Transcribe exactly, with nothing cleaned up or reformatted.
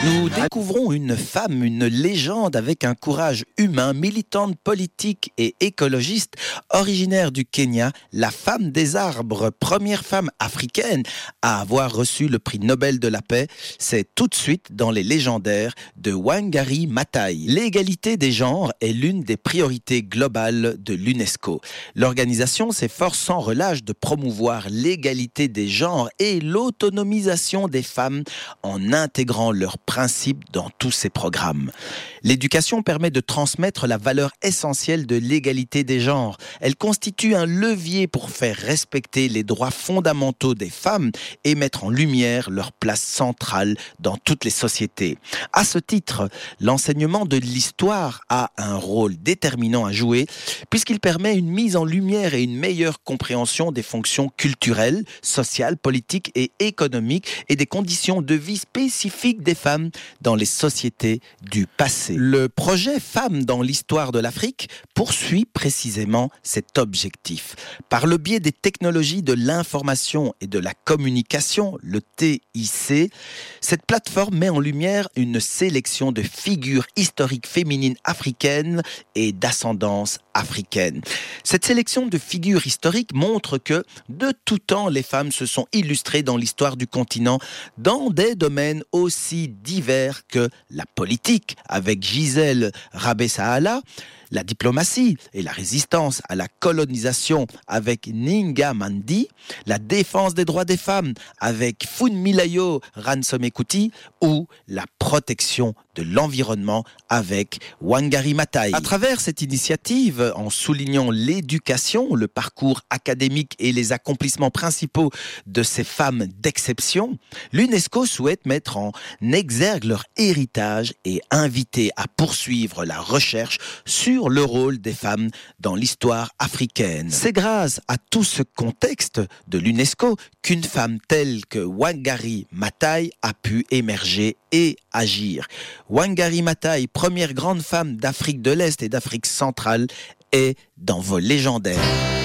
Nous découvrons une femme, une légende avec un courage humain, militante politique et écologiste, originaire du Kenya, la femme des arbres, première femme africaine à avoir reçu le prix Nobel de la paix. C'est tout de suite dans les légendaires de Wangari Maathai. L'égalité des genres est l'une des priorités globales de l'UNESCO. L'organisation s'efforce sans relâche de promouvoir l'égalité des genres et l'autonomisation des femmes en intégrant leurs principes dans tous ses programmes. L'éducation permet de transmettre la valeur essentielle de l'égalité des genres. Elle constitue un levier pour faire respecter les droits fondamentaux des femmes et mettre en lumière leur place centrale dans toutes les sociétés. À ce titre, l'enseignement de l'histoire a un rôle déterminant à jouer puisqu'il permet une mise en lumière et une meilleure compréhension des fonctions culturelles, sociales, politiques et économiques et des conditions de vie spécifiques des femmes dans les sociétés du passé. Le projet Femmes dans l'histoire de l'Afrique poursuit précisément cet objectif. Par le biais des technologies de l'information et de la communication, le T I C, cette plateforme met en lumière une sélection de figures historiques féminines africaines et d'ascendance africaine. Cette sélection de figures historiques montre que, de tout temps, les femmes se sont illustrées dans l'histoire du continent dans des domaines aussi divers que la politique, avec Gisèle Rabessaala, la diplomatie et la résistance à la colonisation avec Ninga Mandi, la défense des droits des femmes avec Funmilayo Ransome-Kuti ou la protection de l'environnement avec Wangari Maathai. À travers cette initiative, en soulignant l'éducation, le parcours académique et les accomplissements principaux de ces femmes d'exception, l'UNESCO souhaite mettre en exergue leur héritage et inviter à poursuivre la recherche sur le rôle des femmes dans l'histoire africaine. C'est grâce à tout ce contexte de l'UNESCO qu'une femme telle que Wangari Maathai a pu émerger et agir. Wangari Maathai, première grande femme d'Afrique de l'Est et d'Afrique centrale, est dans vos légendaires.